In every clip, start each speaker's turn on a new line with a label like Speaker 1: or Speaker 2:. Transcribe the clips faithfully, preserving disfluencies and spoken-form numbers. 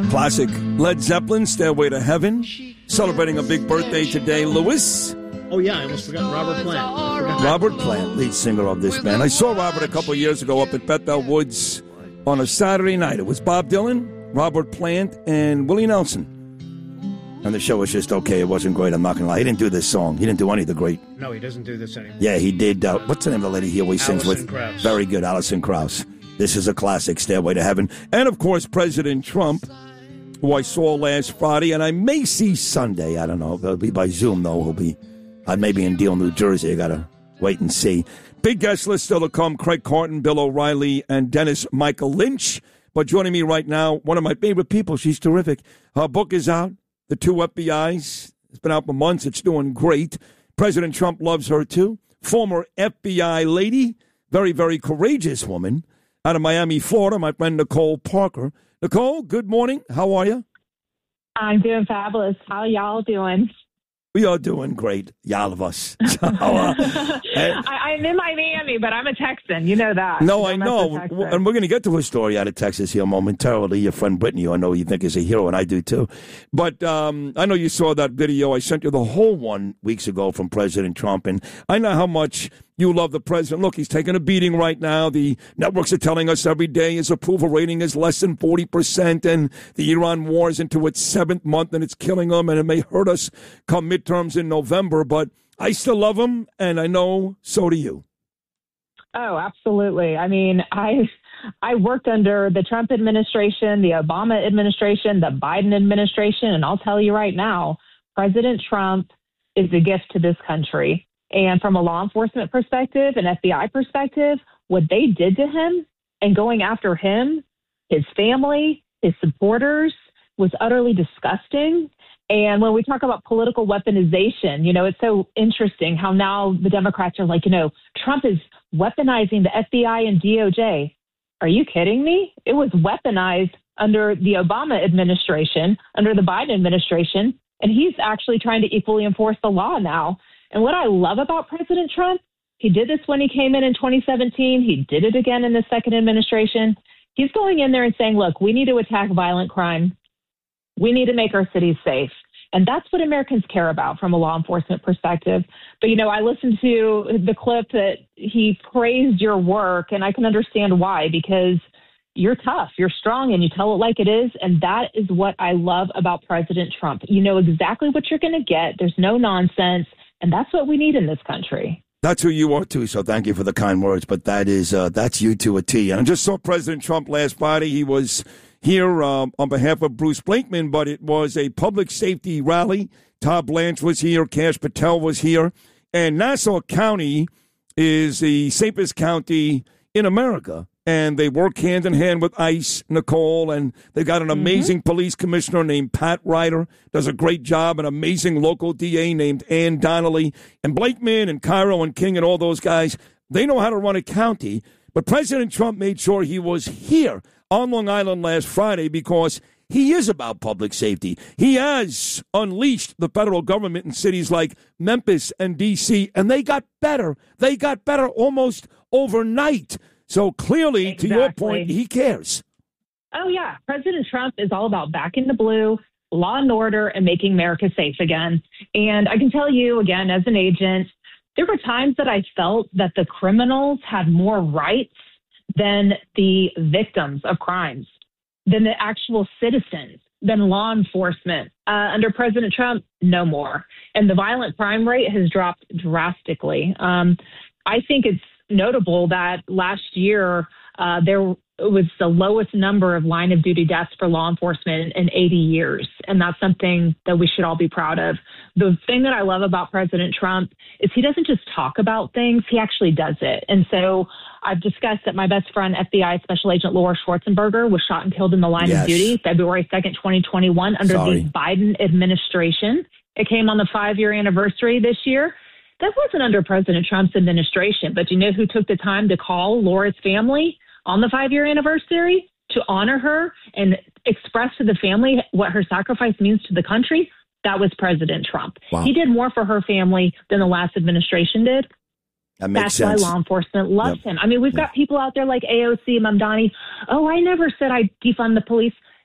Speaker 1: Classic Led Zeppelin, Stairway to Heaven. Celebrating a big birthday today, Lewis.
Speaker 2: Oh, yeah, I almost forgot Robert Plant.
Speaker 1: Robert Plant, lead singer of this band. I saw Robert a couple of years ago up at Bethel Woods on a Saturday night. It was Bob Dylan, Robert Plant, and Willie Nelson. And the show was just okay. It wasn't great. I'm not going to lie. He didn't do this song. He didn't do any of the great.
Speaker 2: No, he doesn't do this anymore.
Speaker 1: Yeah, he did. Uh, what's the name of the lady he always sings
Speaker 2: Alison
Speaker 1: with?
Speaker 2: Krauss.
Speaker 1: Very good, Alison Krauss. This is a classic, Stairway to Heaven. And, of course, President Trump, who I saw last Friday, and I may see Sunday. I don't know. It'll be by Zoom, though. He'll be, I may be in Deal, New Jersey. I got to wait and see. Big guest list still to come. Craig Carton, Bill O'Reilly, and Dennis Michael Lynch. But joining me right now, one of my favorite people. She's terrific. Her book is out, The Two F B Is. It's been out for months. It's doing great. President Trump loves her, too. Former F B I lady, very, very courageous woman. Out of Miami, Florida, my friend Nicole Parker. Nicole, good morning. How are you?
Speaker 3: I'm doing fabulous. How y'all doing?
Speaker 1: We are doing great, y'all of us. So, uh,
Speaker 3: I, I'm in Miami, but I'm a Texan. You know that.
Speaker 1: No, I know. And we're going to get to a story out of Texas here momentarily. Your friend Brittany, I know you think is a hero, and I do too. But um, I know you saw that video. I sent you the whole one weeks ago from President Trump, and I know how much you love the president. Look, he's taking a beating right now. The networks are telling us every day his approval rating is less than forty percent, and the Iran war is into its seventh month, and it's killing him, and it may hurt us come midterms in November. But I still love him, and I know so do you.
Speaker 3: Oh, absolutely. I mean, I I worked under the Trump administration, the Obama administration, the Biden administration, and I'll tell you right now, President Trump is a gift to this country. And from a law enforcement perspective, an F B I perspective, what they did to him and going after him, his family, his supporters, was utterly disgusting. And when we talk about political weaponization, you know, it's so interesting how now the Democrats are like, you know, Trump is weaponizing the F B I and D O J. Are you kidding me? It was weaponized under the Obama administration, under the Biden administration, and he's actually trying to equally enforce the law now. And what I love about President Trump, he did this when he came in in twenty seventeen. He did it again in the second administration. He's going in there and saying, look, we need to attack violent crime. We need to make our cities safe. And that's what Americans care about from a law enforcement perspective. But, you know, I listened to the clip that he praised your work, and I can understand why, because you're tough, you're strong, and you tell it like it is. And that is what I love about President Trump. You know exactly what you're going to get. There's no nonsense. And that's what we need in this country.
Speaker 1: That's who you are, too, so thank you for the kind words. But that is, uh, that's you to a T. And I just saw President Trump last Friday. He was here um, on behalf of Bruce Blakeman, but it was a public safety rally. Todd Blanche was here. Kash Patel was here. And Nassau County is the safest county in America. And they work hand in hand with ICE, Nicole, and they got an amazing mm-hmm. police commissioner named Pat Ryder, does a great job, an amazing local D A named Ann Donnelly, and Blakeman and Cairo and King and all those guys, they know how to run a county. But President Trump made sure he was here on Long Island last Friday because he is about public safety. He has unleashed the federal government in cities like Memphis and D C, and they got better. They got better almost overnight. So clearly, exactly. To your point, he cares.
Speaker 3: Oh, yeah. President Trump is all about back in the blue, law and order, and making America safe again. And I can tell you, again, as an agent, there were times that I felt that the criminals had more rights than the victims of crimes, than the actual citizens, than law enforcement. Uh, under President Trump, no more. And the violent crime rate has dropped drastically. Um, I think it's notable that last year uh, there was the lowest number of line of duty deaths for law enforcement in eighty years. And that's something that we should all be proud of. The thing that I love about President Trump is he doesn't just talk about things, he actually does it. And so I've discussed that my best friend, F B I Special Agent Laura Schwarzenberger, was shot and killed in the line yes. of duty February second, twenty twenty-one under Sorry. the Biden administration. It came on the five-year anniversary this year. That wasn't under President Trump's administration, but you know who took the time to call Laura's family on the five-year anniversary to honor her and express to the family what her sacrifice means to the country? That was President Trump. Wow. He did more for her family than the last administration did.
Speaker 1: That makes
Speaker 3: That's
Speaker 1: sense.
Speaker 3: why law enforcement loves
Speaker 1: yep.
Speaker 3: him. I mean, we've
Speaker 1: yep.
Speaker 3: got people out there like A O C, Mamdani. Oh, I never said I'd defund the police.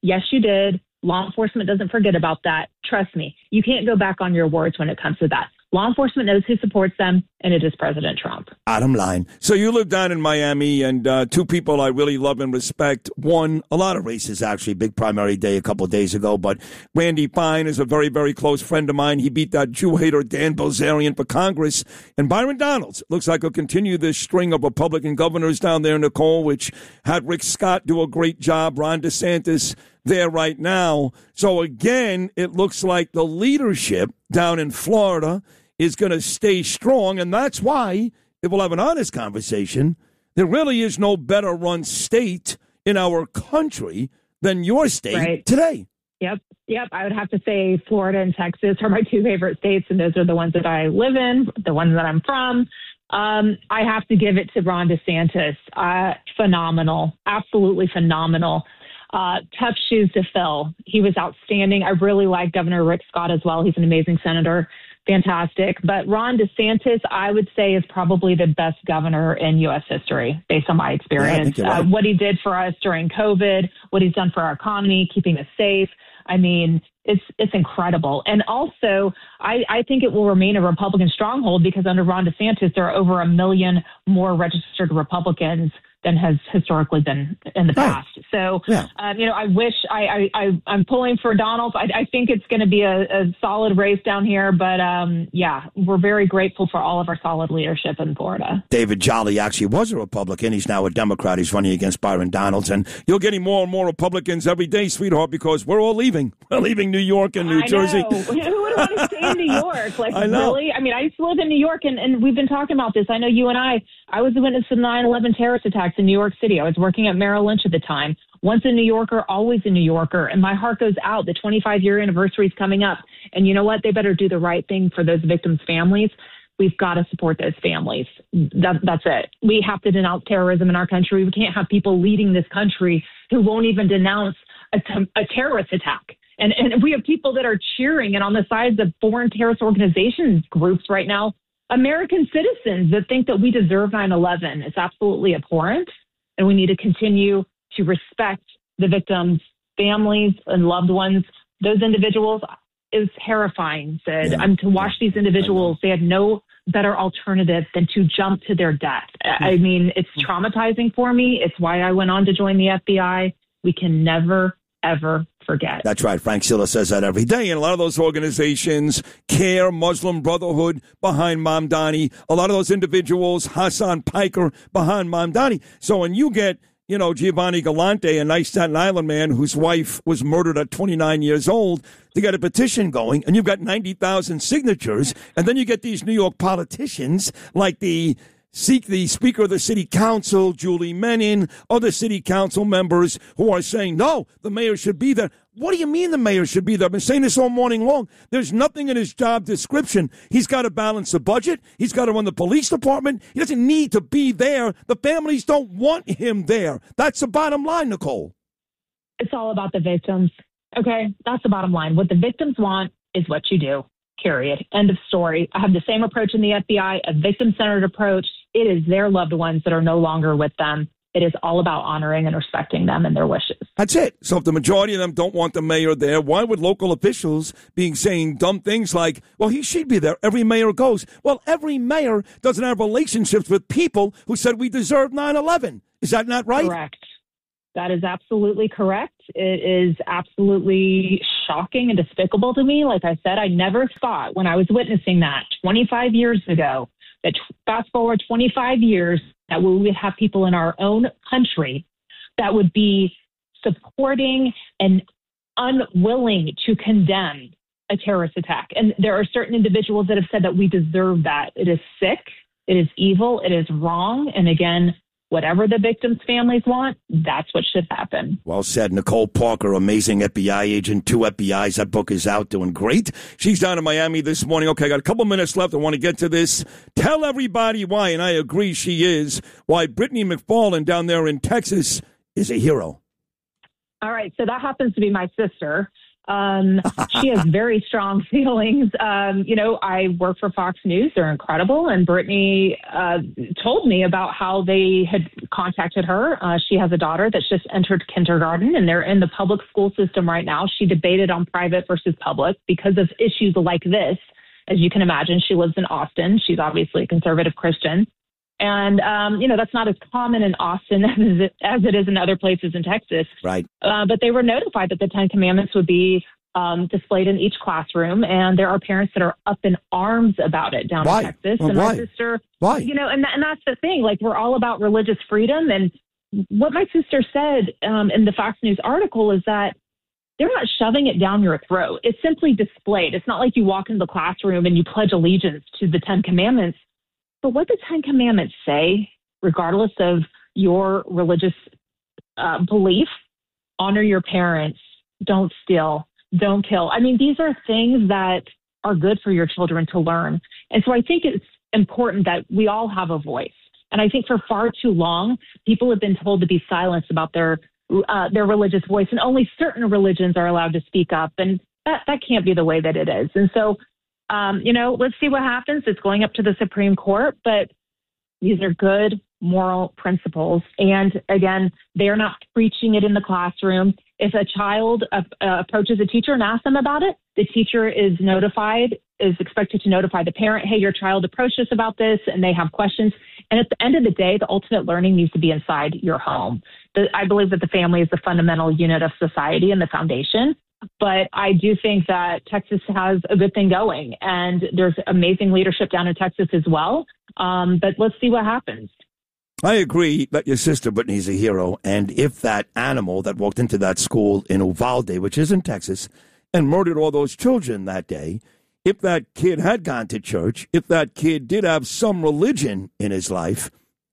Speaker 3: Yes, you did. Law enforcement doesn't forget about that. Trust me, you can't go back on your words when it comes to that. Law enforcement knows who supports them, and it is President Trump.
Speaker 1: Bottom line. So you live down in Miami, and uh, two people I really love and respect. One, a lot of races, actually. Big primary day a couple of days ago. But Randy Fine is a very, very close friend of mine. He beat that Jew-hater Dan Bilzerian for Congress. And Byron Donalds looks like he'll continue this string of Republican governors down there, Nicole, which had Rick Scott do a great job. Ron DeSantis there right now. So, again, it looks like the leadership down in Florida is going to stay strong, and that's why, if we'll have an honest conversation, there really is no better run state in our country than your state
Speaker 3: right.
Speaker 1: today.
Speaker 3: Yep, yep. I would have to say Florida and Texas are my two favorite states, and those are the ones that I live in, the ones that I'm from. Um, I have to give it to Ron DeSantis. Uh, phenomenal, absolutely phenomenal. Uh, tough shoes to fill. He was outstanding. I really like Governor Rick Scott as well. He's an amazing senator. Fantastic. But Ron DeSantis, I would say, is probably the best governor in U S history, based on my experience.
Speaker 1: Yeah, right.
Speaker 3: uh, what he did for us during COVID, what he's done for our economy, keeping us safe. I mean, it's it's incredible. And also, I, I think it will remain a Republican stronghold because under Ron DeSantis, there are over a million more registered Republicans than has historically been in the past. Right. So, yeah. um, you know, I wish I, I, I, I'm pulling for Donald. I, I think it's going to be a, a solid race down here. But, um, yeah, we're very grateful for all of our solid leadership in Florida.
Speaker 1: David Jolly actually was a Republican. He's now a Democrat. He's running against Byron Donalds. And you're getting more and more Republicans every day, sweetheart, because we're all leaving. We're leaving New York and New
Speaker 3: I
Speaker 1: Jersey.
Speaker 3: Know. Who would want to stay in New York? Like,
Speaker 1: I know.
Speaker 3: Really? I mean, I used to live in New York, and, and we've been talking about this. I know you and I, I was a witness to the nine eleven terrorist attacks in New York City. I was working at Merrill Lynch at the time. Once a New Yorker, always a New Yorker. And my heart goes out. The twenty-five year anniversary is coming up. And you know what? They better do the right thing for those victims' families. We've got to support those families. That, that's it. We have to denounce terrorism in our country. We can't have people leading this country who won't even denounce a, a terrorist attack. And, and we have people that are cheering and on the sides of foreign terrorist organizations groups right now. American citizens that think that we deserve nine eleven. It's absolutely abhorrent. And we need to continue to respect the victims' families and loved ones. Those individuals is terrifying, Sid. Yeah. Um, to watch these individuals, they had no better alternative than to jump to their death. I mean, it's traumatizing for me. It's why I went on to join the F B I. We can never, ever forget.
Speaker 1: That's right. Frank Silla says that every day. And a lot of those organizations, CARE, Muslim Brotherhood, behind Mamdani. A lot of those individuals, Hassan Piker, behind Mamdani. So when you get, you know, Giovanni Galante, a nice Staten Island man whose wife was murdered at twenty-nine years old, to get a petition going, and you've got ninety thousand signatures, and then you get these New York politicians like the Seek the Speaker of the City Council, Julie Menin, other city council members who are saying, no, the mayor should be there. What do you mean the mayor should be there? I've been saying this all morning long. There's nothing in his job description. He's got to balance the budget. He's got to run the police department. He doesn't need to be there. The families don't want him there. That's the bottom line, Nicole.
Speaker 3: It's all about the victims. Okay, that's the bottom line. What the victims want is what you do, period. End of story. I have the same approach in the F B I, a victim-centered approach. It is their loved ones that are no longer with them. It is all about honoring and respecting them and their wishes.
Speaker 1: That's it. So if the majority of them don't want the mayor there, why would local officials be saying dumb things like, well, he should be there. Every mayor goes. Well, every mayor doesn't have relationships with people who said we deserve nine eleven. Is that not right?
Speaker 3: Correct. That is absolutely correct. It is absolutely shocking and despicable to me. Like I said, I never thought when I was witnessing that twenty-five years ago, that fast forward twenty-five years, that we would have people in our own country that would be supporting and unwilling to condemn a terrorist attack. And there are certain individuals that have said that we deserve that. It is sick. It is evil. It is wrong. And again, whatever the victims' families want, that's what should happen.
Speaker 1: Well said. Nicole Parker, amazing F B I agent, two F B Is. That book is out, doing great. She's down in Miami this morning. Okay, I got a couple minutes left. I want to get to this. Tell everybody why, and I agree she is, why Brittany McFarland down there in Texas is a hero.
Speaker 3: All right, so that happens to be my sister. Um, she has very strong feelings. Um, you know, I work for Fox News. They're incredible. And Brittany uh, told me about how they had contacted her. Uh, she has a daughter that's just entered kindergarten, and they're in the public school system right now. She debated on private versus public because of issues like this. As you can imagine, she lives in Austin. She's obviously a conservative Christian. And, um, you know, that's not as common in Austin as it, as it is in other places in Texas.
Speaker 1: Right.
Speaker 3: Uh, but they were notified that the Ten Commandments would be um, displayed in each classroom. And there are parents that are up in arms about it down
Speaker 1: why?
Speaker 3: in Texas.
Speaker 1: Well,
Speaker 3: and
Speaker 1: why?
Speaker 3: my sister,
Speaker 1: why?
Speaker 3: you know, and, th- and that's the thing. Like, we're all about religious freedom. And what my sister said um, in the Fox News article is that they're not shoving it down your throat. It's simply displayed. It's not like you walk into the classroom and you pledge allegiance to the Ten Commandments. But what the Ten Commandments say, regardless of your religious uh, belief, honor your parents, don't steal, don't kill. I mean, these are things that are good for your children to learn. And so I think it's important that we all have a voice. And I think for far too long, people have been told to be silenced about their uh, their religious voice, and only certain religions are allowed to speak up. And that, that can't be the way that it is. And so Um, you know, let's see what happens. It's going up to the Supreme Court, but these are good moral principles. And again, they're not preaching it in the classroom. If a child uh, uh, approaches a teacher and asks them about it, the teacher is notified, is expected to notify the parent, hey, your child approached us about this, and they have questions. And at the end of the day, the ultimate learning needs to be inside your home. The, I believe that the family is the fundamental unit of society and the foundation. But I do think that Texas has a good thing going, and there's amazing leadership down in Texas as well. Um, but let's see what happens.
Speaker 1: I agree that your sister Brittany's a hero, and if that animal that walked into that school in Uvalde, which is in Texas, and murdered all those children that day, if that kid had gone to church, if that kid did have some religion in his life,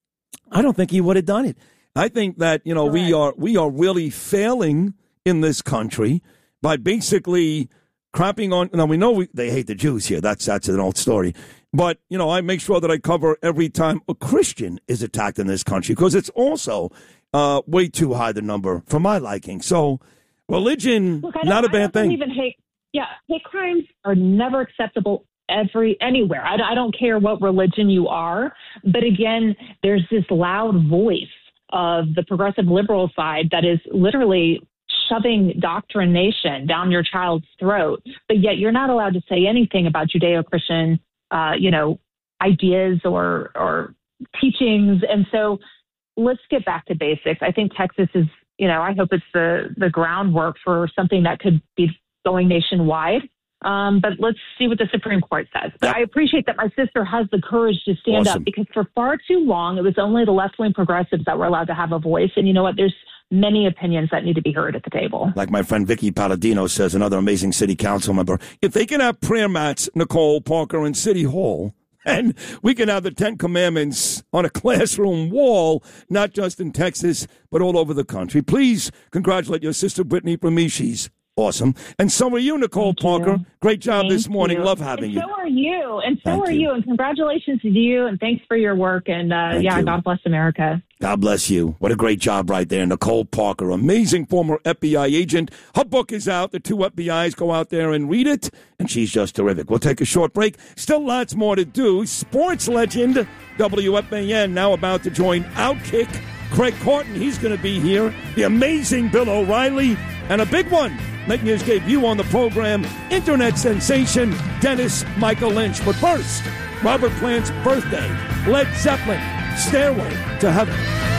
Speaker 1: I don't think he would have done it. I think that, you know,
Speaker 3: Correct.
Speaker 1: we are we are really failing in this country by basically crapping on. Now, we know we, they hate the Jews here. That's that's an old story. But, you know, I make sure that I cover every time a Christian is attacked in this country, because it's also uh, way too high the number for my liking. So religion,
Speaker 3: Look,
Speaker 1: not a bad
Speaker 3: I don't
Speaker 1: thing.
Speaker 3: Even hate, yeah, hate crimes are never acceptable every anywhere. I, I don't care what religion you are. But again, there's this loud voice of the progressive liberal side that is literally shoving doctrination down your child's throat, but yet you're not allowed to say anything about Judeo-Christian, uh, you know, ideas or or teachings. And so let's get back to basics. I think Texas is, you know, I hope it's the the groundwork for something that could be going nationwide. Um, but let's see what the Supreme Court says. But I appreciate that my sister has the courage to stand
Speaker 1: Awesome.
Speaker 3: up, because for far too long, it was only the left-wing progressives that were allowed to have a voice. And you know what? There's many opinions that need to be heard at the table.
Speaker 1: Like my friend Vicky Palladino says, another amazing city council member, if they can have prayer mats, Nicole Parker, in City Hall, and we can have the Ten Commandments on a classroom wall, not just in Texas, but all over the country. Please congratulate your sister Brittany from me. She's awesome. And so are you, Nicole
Speaker 3: Thank
Speaker 1: Parker.
Speaker 3: you.
Speaker 1: Great job
Speaker 3: Thank
Speaker 1: this morning.
Speaker 3: you.
Speaker 1: Love having
Speaker 3: and
Speaker 1: you.
Speaker 3: So are you. And so
Speaker 1: Thank
Speaker 3: are
Speaker 1: you.
Speaker 3: you. And congratulations to you. And thanks for your work. And uh,
Speaker 1: Thank
Speaker 3: yeah,
Speaker 1: you.
Speaker 3: God bless America.
Speaker 1: God bless you. What a great job right there. Nicole Parker, amazing former F B I agent. Her book is out. The two F B Is go out there and read it. And she's just terrific. We'll take a short break. Still lots more to do. Sports legend, W F A N, now about to join Outkick. Craig Corton, he's going to be here. The amazing Bill O'Reilly. And a big one, making his debut on the program, internet sensation Dennis Michael Lynch. But first, Robert Plant's birthday, Led Zeppelin, Stairway to Heaven.